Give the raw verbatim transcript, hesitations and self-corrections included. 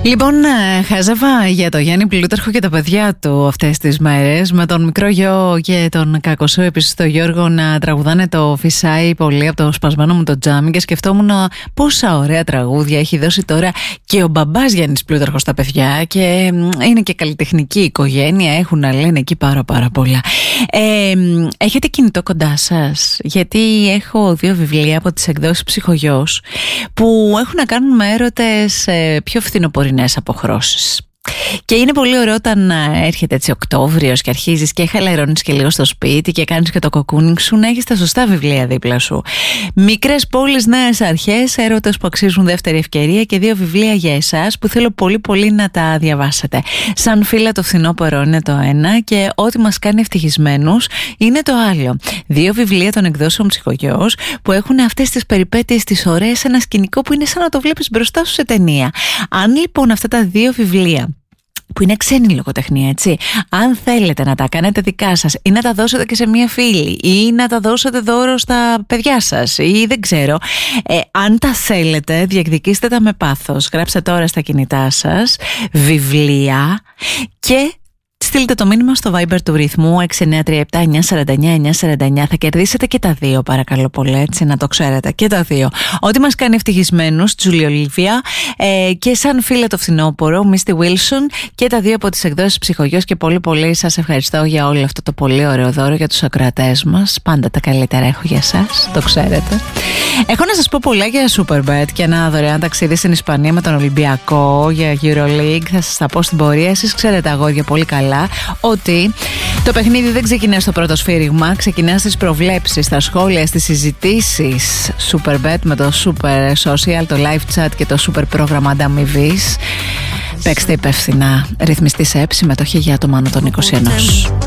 Λοιπόν, χάζευα για το Γιάννη Πλούταρχο και τα παιδιά του αυτές τις μέρες, με τον μικρό γιο και τον κακοσό επίσης τον Γιώργο να τραγουδάνε το «Φυσάει πολύ» από το σπασμένο μου το τζάμι, και σκεφτόμουν πόσα ωραία τραγούδια έχει δώσει τώρα και ο μπαμπάς Γιάννης Πλούταρχος στα παιδιά, και είναι και καλλιτεχνική οικογένεια, έχουν να λένε εκεί πάρα πάρα πολλά. Ε, έχετε κινητό κοντά σας? Γιατί έχω δύο βιβλία από τις εκδόσεις Ψυχογιός που έχουν να κάνουν με έρωτες πιο φθινοπορεινές αποχρώσεις. Και είναι πολύ ωραίο όταν έρχεται έτσι Οκτώβριος και αρχίζεις και χαλαρώνεις και λίγο στο σπίτι και κάνεις και το κοκκούνινγκ σου, να έχεις τα σωστά βιβλία δίπλα σου. Μικρές πόλεις, νέες αρχές, έρωτες που αξίζουν δεύτερη ευκαιρία, και δύο βιβλία για εσάς που θέλω πολύ πολύ να τα διαβάσετε. Σαν φύλλα το φθινόπωρο είναι το ένα, και ό,τι μας κάνει ευτυχισμένους είναι το άλλο. Δύο βιβλία των εκδόσεων Ψυχογιός που έχουν αυτές τις περιπέτειες τις ωραίες σε ένα σκηνικό που είναι σαν να το βλέπεις μπροστά σου σε ταινία. Αν λοιπόν αυτά τα δύο βιβλία, που είναι ξένη λογοτεχνία, έτσι, αν θέλετε να τα κάνετε δικά σας ή να τα δώσετε και σε μία φίλη ή να τα δώσετε δώρο στα παιδιά σας ή δεν ξέρω, ε, αν τα θέλετε, διεκδικήστε τα με πάθος. Γράψτε τώρα στα κινητά σας βιβλία και στείλτε το μήνυμα στο Viber του ρυθμού έξι εννιά τρία επτά εννιά τέσσερα εννιά εννιά τέσσερα εννιά. Θα κερδίσετε και τα δύο, παρακαλώ πολύ, έτσι, να το ξέρετε, και τα δύο. Ό,τι μας κάνει ευτυχισμένους, Τζούλη Ολίβια, ε, και σαν φίλε το φθινόπωρο, Μίστη Βίλσον, και τα δύο από τις εκδόσεις Ψυχογιός. Και πολύ πολύ σας ευχαριστώ για όλο αυτό το πολύ ωραίο δώρο για τους ακροατές μας. Πάντα τα καλύτερα έχω για σας, το ξέρετε. Έχω να σας πω πολλά για Superbet και ένα δωρεάν ταξίδι στην Ισπανία με τον Ολυμπιακό για EuroLeague. Θα σας τα πω στην πορεία. Εσείς ξέρετε, αγόρια, πολύ καλά ότι το παιχνίδι δεν ξεκινά στο πρώτο σφύριγμα, ξεκινά στις προβλέψεις, στα σχόλια, στις συζητήσεις. Superbet με το Super Social, το Live Chat και το Super πρόγραμμα ανταμοιβής. Παίξτε υπεύθυνα. Ρυθμιστή σε ΕΠ, συμμετοχή για άτομα άνω των είκοσι ένα.